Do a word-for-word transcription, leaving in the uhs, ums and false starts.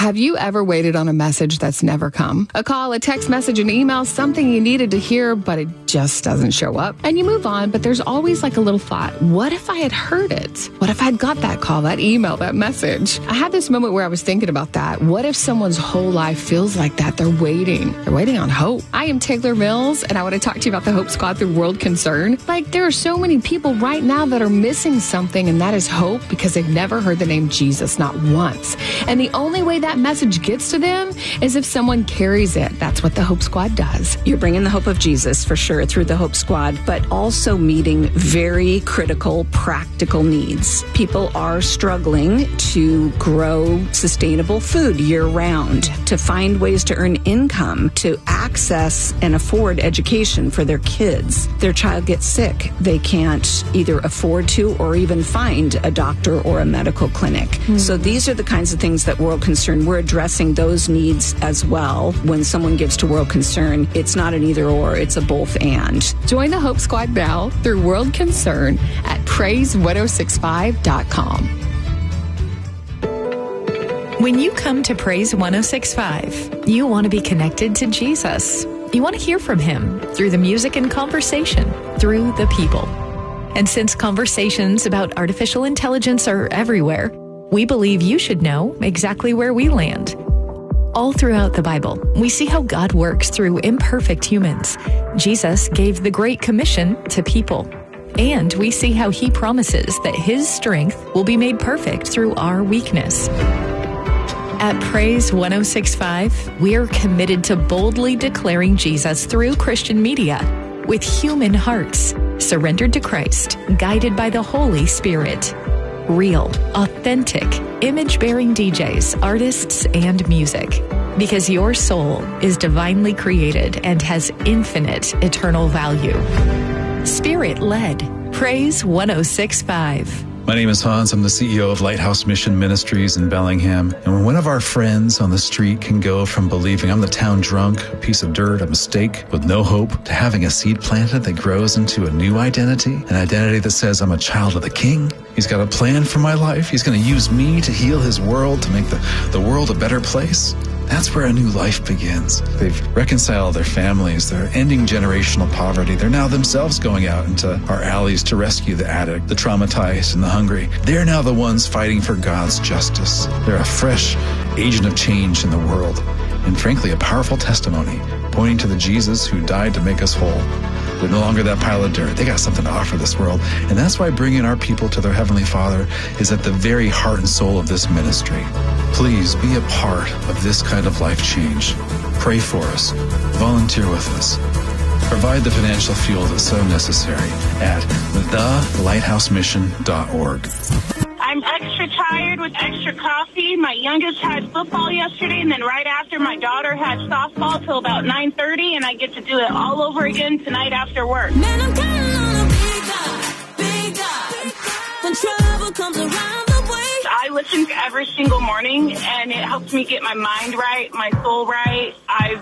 Have you ever waited on a message that's never come? A call, a text message, an email, something you needed to hear, but it just doesn't show up. And you move on, but there's always like a little thought, what if I had heard it? What if I had got that call, that email, that message? I had this moment where I was thinking about that. What if someone's whole life feels like that? They're waiting. They're waiting on hope. I am Taylor Mills, and I want to talk to you about the Hope Squad through World Concern. Like, there are so many people right now that are missing something, and that is hope, because they've never heard the name Jesus, not once. And the only way that message gets to them is if someone carries it. That's what the Hope Squad does. You're bringing the hope of Jesus, for sure, through the Hope Squad, but also meeting very critical, practical needs. People are struggling to grow sustainable food year-round, to find ways to earn income, to access and afford education for their kids. Their child gets sick. They can't either afford to or even find a doctor or a medical clinic. Mm-hmm. So these are the kinds of things that World Concern, we're addressing those needs as well. When someone gives to World Concern, it's not an either or, it's a both and. Join the Hope Squad now through World Concern at praise ten sixty-five dot com. When you come to Praise ten sixty-five, you want to be connected to Jesus. You want to hear from him through the music and conversation, through the people. And since conversations about artificial intelligence are everywhere, we believe you should know exactly where we land. All throughout the Bible, we see how God works through imperfect humans. Jesus gave the Great Commission to people. And we see how he promises that his strength will be made perfect through our weakness. At Praise ten sixty-five, we are committed to boldly declaring Jesus through Christian media with human hearts, surrendered to Christ, guided by the Holy Spirit. Real, authentic, image-bearing D Js, artists, and music. Because your soul is divinely created and has infinite eternal value. Spirit-led. Praise ten sixty-five. My name is Hans. I'm the C E O of Lighthouse Mission Ministries in Bellingham. And when one of our friends on the street can go from believing I'm the town drunk, a piece of dirt, a mistake with no hope, to having a seed planted that grows into a new identity, an identity that says I'm a child of the King. He's got a plan for my life. He's going to use me to heal his world, to make the, the world a better place. That's where a new life begins. They've reconciled their families. They're ending generational poverty. They're now themselves going out into our alleys to rescue the addict, the traumatized, and the hungry. They're now the ones fighting for God's justice. They're a fresh agent of change in the world, and frankly, a powerful testimony pointing to the Jesus who died to make us whole. They're no longer that pile of dirt. They got something to offer this world. And that's why bringing our people to their Heavenly Father is at the very heart and soul of this ministry. Please be a part of this kind of life change. Pray for us. Volunteer with us. Provide the financial fuel that's so necessary at the lighthouse mission dot org. I'm extra tired with extra coffee. My youngest had football yesterday, and then right after, my daughter had softball till about nine thirty, and I get to do it all over again tonight after work. Man, I'm counting on a big guy, big guy. When trouble comes around the way. I listen to every single morning, and it helps me get my mind right, my soul right. I've